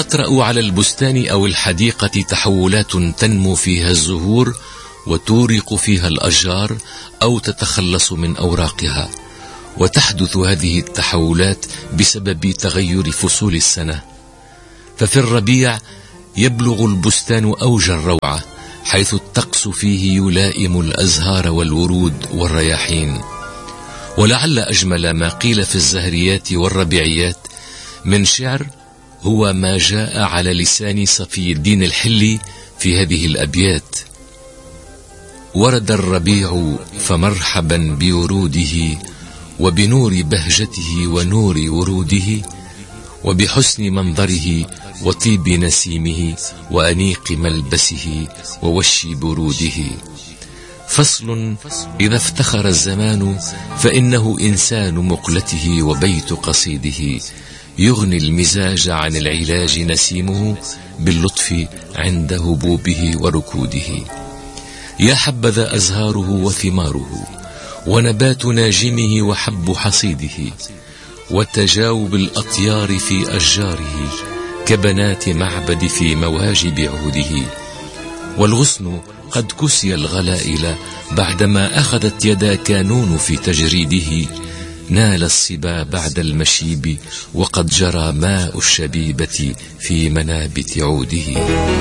يطرأ على البستان أو الحديقة تحولات تنمو فيها الزهور وتورق فيها الأشجار أو تتخلص من أوراقها، وتحدث هذه التحولات بسبب تغير فصول السنة. ففي الربيع يبلغ البستان أوج الروعة، حيث الطقس فيه يلائم الأزهار والورود والرياحين. ولعل أجمل ما قيل في الزهريات والربيعيات من شعر هو ما جاء على لسان صفي الدين الحلي في هذه الأبيات: ورد الربيع فمرحبا بوروده، وبنور بهجته ونور وروده، وبحسن منظره وطيب نسيمه وأنيق ملبسه ووش بروده. فصل إذا افتخر الزمان فإنه إنسان مقلته وبيت قصيده، يغني المزاج عن العلاج نسيمه باللطف عند هبوبه وركوده. يا حبذا أزهاره وثماره، ونبات ناجمه وحب حصيده، وتجاوب الأطيار في أشجاره كبنات معبد في مواجب عهده. والغصن قد كسي الغلائل بعدما أخذت يدا كانون في تجريده، نال الصبا بعد المشيب وقد جرى ماء الشبيبة في منابت عوده.